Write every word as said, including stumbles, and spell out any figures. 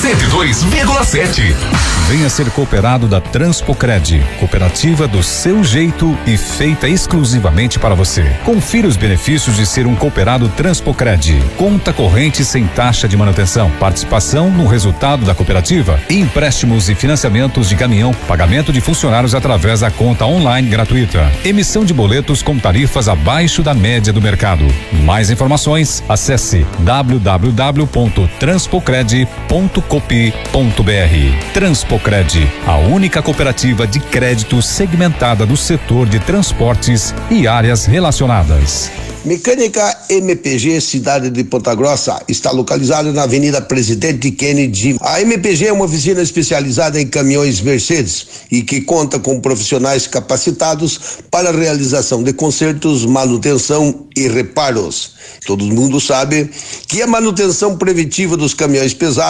cento e dois vírgula sete. Venha ser cooperado da Transpocred, cooperativa do seu jeito e feita exclusivamente para você. Confira os benefícios de ser um cooperado Transpocred. Conta corrente sem taxa de manutenção, participação no resultado da cooperativa, empréstimos e financiamentos de caminhão, pagamento de funcionários através da conta online gratuita, emissão de boletos com tarifas abaixo da média do mercado. Mais informações, acesse w w w ponto transpocred ponto copi ponto b r. Transpocred, a única cooperativa de crédito segmentada do setor de transportes e áreas relacionadas. Mecânica M P G Cidade de Ponta Grossa está localizada na Avenida Presidente Kennedy. A M P G é uma oficina especializada em caminhões Mercedes e que conta com profissionais capacitados para a realização de consertos, manutenção e reparos. Todo mundo sabe que a manutenção preventiva dos caminhões pesados